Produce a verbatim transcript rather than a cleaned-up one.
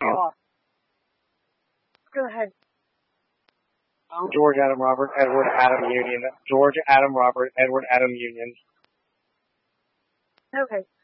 Oh. Go ahead. George Adam Robert Edward Adam Union. George Adam Robert Edward Adam Union. Okay.